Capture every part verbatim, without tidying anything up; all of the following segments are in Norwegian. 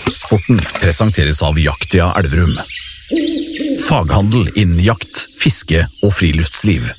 Sporten presenteres av Jaktia Elverum. Faghandel innen jakt, fiske og friluftsliv.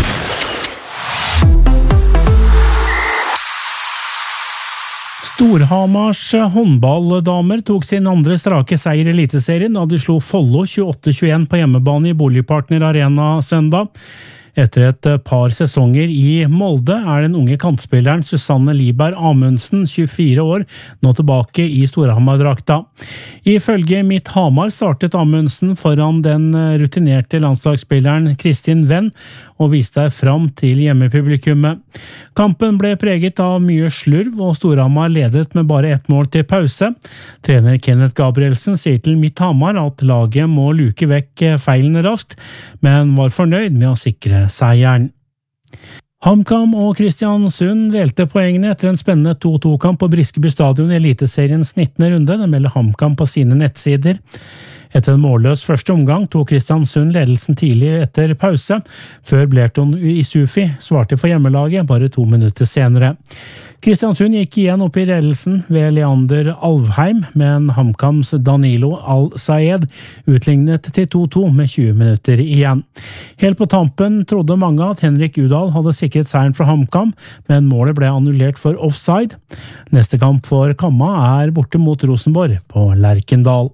Storhamars håndballdamer tok sin andre strake seier i Eliteserien da de slo Follo tjueåtte tjueen på hjemmebane i Boligpartner Arena søndag. Etter et par sesonger i Molde er den unge kantspilleren Susanne Liberg Amundsen, tjuefire år, nå tilbake i Storhamar-drakta. Ifølge Mitt Hamar startet Amundsen foran den rutinerte landslagsspilleren Kristin Venn og viste seg fram til hjemmepublikummet. Kampen ble preget av mye slurv, og Storhamar ledet med bare ett mål til pause. Trener Kenneth Gabrielsen sier til Mitt Hamar at laget må luke vekk feilene raskt, men var fornøyd med å sikre seieren. HamKam og Kristiansund delte poengene etter en spennende to-to-kamp på Briskeby stadion i Eliteseriens nittende runde. Det melder HamKam på sine nettsider. Etter en målløs første omgang tok Kristiansund ledelsen tidlig etter pause, før Blerton Isufi svarte for hjemmelaget bare to minutter senere. Kristiansund gikk igjen opp i ledelsen ved Leander Alvheim, men HamKams Danilo Al-Sayed utlignet til to-to med tjue minutter igjen. Helt på tampen trodde mange at Henrik Udal hadde sikret seieren fra HamKam, men målet ble annullert for offside. Neste kamp for Kamma er borte mot Rosenborg på Lerkendal.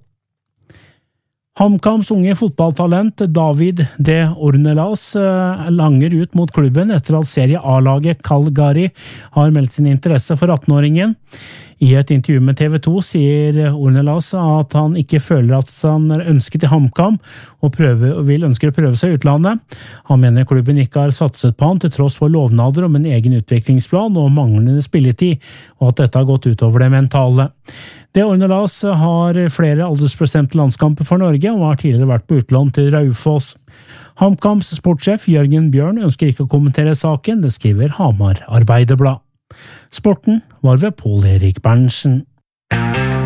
HamKams unge fotballtalent David D. Ornelas langer ut mot klubben etter at serie A-laget Calgary har meldt sin interesse for attenåringen. I et intervju med T V to sier Ornelas at han ikke føler at han er ønsket i HamKam og, prøve, og vil ønske å prøve seg i utlandet. Han mener klubben ikke har satset på han til tross for lovnader om en egen utviklingsplan og manglende spilletid, og at dette har gått utover det mentale. Det Ornelas har flere aldersbestemte landskamper for Norge og har tidligere vært på utlån til Raufoss. HamKams sportssjef Jørgen Bjørn ønsker ikke å kommentere saken, det skriver Hamar Arbeiderblad. Sporten var ved Pål Erik Berntsen.